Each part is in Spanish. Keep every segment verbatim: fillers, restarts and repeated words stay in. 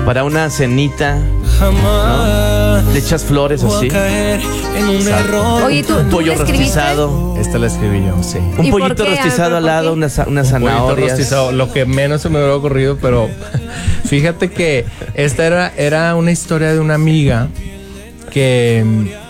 para una cenita, ¿no? Le echas flores así. Oye, ¿tú, Un tú pollo le escribiste? rostizado. Esta la escribí yo, sí. Un ¿Y por pollito qué? rostizado A ver, al ¿por lado, qué? unas, unas Pollito zanahorias. rostizado, lo que menos se me hubiera ocurrido, pero fíjate que esta era, era una historia de una amiga que,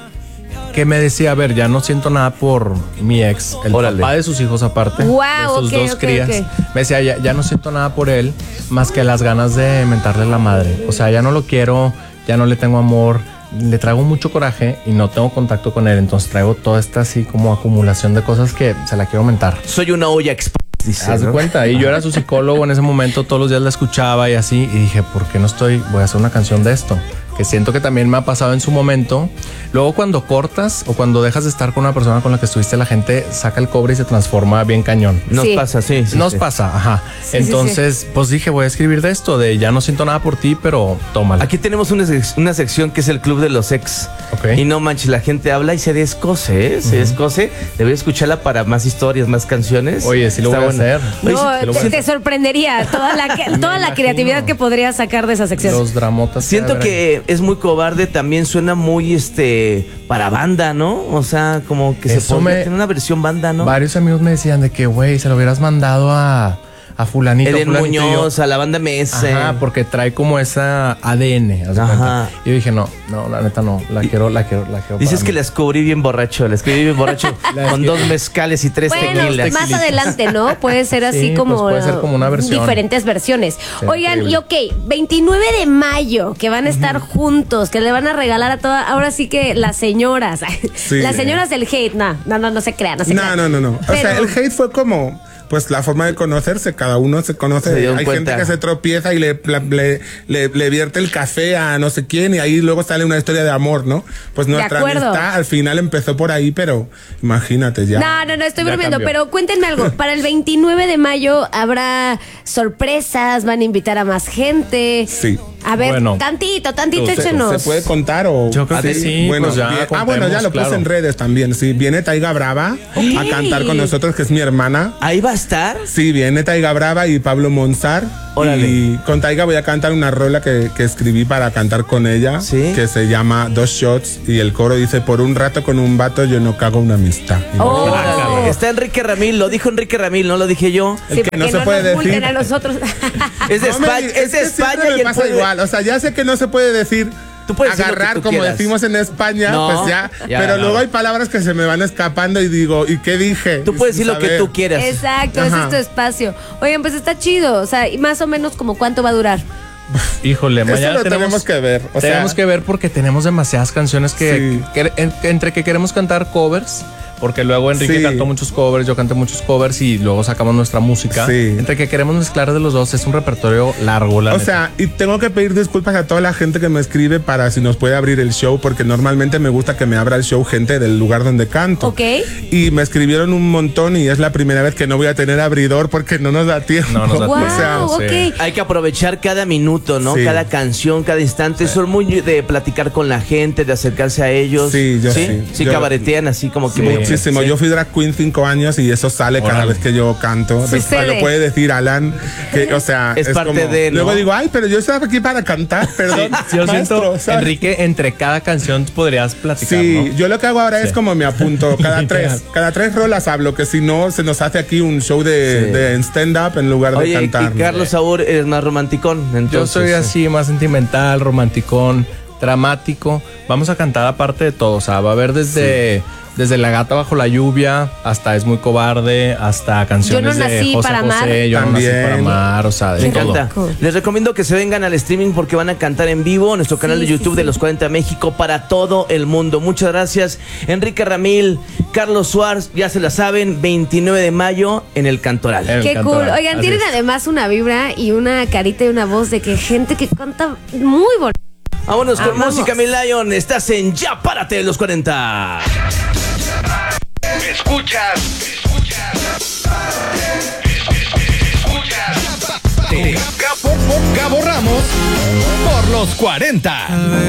que me decía, a ver, ya no siento nada por mi ex, el Órale. papá de sus hijos aparte, Wow, de sus ok, dos ok, crías. ok. Me decía, ya, ya no siento nada por él, más que las ganas de mentarle la madre. O sea, ya no lo quiero, ya no le tengo amor, le traigo mucho coraje y no tengo contacto con él. Entonces traigo toda esta así como acumulación de cosas que se la quiero mentar. Soy una olla express, dice, Haz de ¿no? cuenta, y yo era su psicólogo en ese momento, todos los días la escuchaba y así, y dije, ¿por qué no estoy? Voy a hacer una canción de esto, que siento que también me ha pasado en su momento. Luego cuando cortas o cuando dejas de estar con una persona con la que estuviste, la gente saca el cobre y se transforma bien cañón. Nos Sí. pasa, sí. sí Nos sí. pasa, ajá. Sí, Entonces, sí, pues dije, voy a escribir de esto, de ya no siento nada por ti, pero tómala. Aquí tenemos una, sec- una sección que es el Club de los Ex. Ok. Y no manches, la gente habla y se descoce, ¿eh? Se descoce. Debería escucharla para más historias, más canciones. Oye, sí lo Está voy a bueno. hacer. Oye, No, sí, te lo te, voy a te sorprendería toda la, que- toda la imagino. creatividad que podrías sacar de esa sección. Los dramotas. siento a ver ahí. que es muy cobarde, también suena muy este para banda, ¿no? O sea, como que se Eso podría me- tener una versión banda, ¿no? Varios amigos me decían de que, güey, se lo hubieras mandado a, a fulanito. Eden fulanito", y yo, Muñoz, a la banda M S. ajá, porque trae como esa A D N. haz de Ajá. cuenta. Y yo dije, no, no, la neta no. La quiero, la quiero, la quiero. Dices para que mí. la descubrí bien borracho, la escribí bien borracho La con escribí- dos mezcales y tres Bueno, tequilas. más adelante, ¿no? Puede ser así Sí, como, pues puede ser como una versión. diferentes versiones. Sí, Oigan, increíble. y ok, veintinueve de mayo, que van a estar juntos, que le van a regalar a todas, ahora sí que las señoras, Sí. las señoras del hate, no, no, no, no se crean, no se No, crean. no, no, no. O sea, Pero- el hate fue como, pues, la forma de conocerse. Cada uno se conoce. Se dieron Hay cuenta. gente que se tropieza y le, la- le, le, le vierte el café a no sé quién y ahí luego sale una historia de amor, ¿no? Pues nuestra acuerdo. amistad al final empezó por ahí, pero imagínate ya. No, no, no, estoy Ya bromeando, cambió. pero cuéntenme algo. Para el veintinueve de mayo habrá sorpresas, van a invitar a más gente. Sí. A ver, Bueno. tantito, tantito, ¿Se- échenos. ¿Se puede contar o...? Yo creo que sí, Bueno, pues ya bien- ah, bueno, ya contemos, lo puse claro. en redes también. Sí, viene Taiga Brava Ok. a cantar con nosotros, que es mi hermana. Ahí va a estar. Sí, viene Taiga Brava y Pablo Monzar. Órale. Y con Taiga voy a cantar una rola que, que escribí para cantar con ella. Sí. Que se llama Dos Shots. Y el coro dice, por un rato con un vato yo no cago una amistad. Oh. Órale. Está Enrique Ramil, lo dijo Enrique Ramil, no lo dije yo. Sí, que para no que se no puede nos multen decir. a nosotros. Es de No me España, di- es de que España siempre y me él pasa puede- igual. O sea, ya sé que no se puede decir Tú puedes decir lo que agarrar tú como quieras. decimos en España, No, pues ya. ya, pero no. luego hay palabras que se me van escapando y digo, ¿y qué dije? Tú puedes decir lo que Saber. tú quieras. Exacto, ese Ajá. es tu espacio. Oigan, pues está chido. O sea, y más o menos como cuánto va a durar. Híjole, Eso mañana lo tenemos que ver. O tenemos sea, que ver porque tenemos demasiadas canciones que, Sí. que- en- entre que queremos cantar covers, porque luego Enrique Sí. cantó muchos covers, yo canté muchos covers y luego sacamos nuestra música. Sí. Entre que queremos mezclar de los dos, es un repertorio largo, la O neta. sea, y tengo que pedir disculpas a toda la gente que me escribe para si nos puede abrir el show, porque normalmente me gusta que me abra el show gente del lugar donde canto. ¿Ok? Y me escribieron un montón y es la primera vez que no voy a tener abridor porque no nos da tiempo. No nos da Wow, tiempo. O sea, ok. sí. Hay que aprovechar cada minuto, ¿no? Sí. Cada canción, cada instante. Son muy de platicar con la gente, de acercarse a ellos. Sí, yo sí. Sí, Yo- cabaretean así como que Sí. muy- muchísimo. sí. Yo fui drag queen cinco años y eso sale cada Órale. vez que yo canto. Después Sucede. lo puede decir Alan, que, o sea, Es parte como- de, ¿no? Luego digo, ay, pero yo estaba aquí para cantar, perdón. Sí, yo maestro, siento, ¿sabes? Enrique, entre cada canción podrías platicar, Sí, ¿no? yo lo que hago ahora Sí. es como me apunto cada tres, cada tres rolas hablo, que si no se nos hace aquí un show de, Sí. de stand-up en lugar de Oye, cantar. y Carlos Saúl es más romanticón. Yo Entonces, soy así, más sentimental, romanticón, dramático. Vamos a cantar aparte de todo. O sea, va a haber desde, desde La Gata Bajo la Lluvia hasta Es Muy Cobarde, hasta canciones Yo no nací de José para amar. José, Yo no nací También. para amar. O sea, de Me todo. encanta. Cool. Les recomiendo que se vengan al streaming porque van a cantar en vivo en nuestro canal Sí, de YouTube sí, de sí. Los cuarenta México para todo el mundo. Muchas gracias, Enrique Ramil, Carlos Suárez, ya se la saben, veintinueve de mayo en el Cantoral. El Qué Cantoral. cool. Oigan, Así tienen es. además una vibra y una carita y una voz de que gente que canta muy bonito. Vámonos con Amamos. música, mi Lion. Estás en Ya Párate de los cuarenta. ¿Me escuchas? ¿Me escuchas? Gabo, Gabo Ramos por los cuarenta.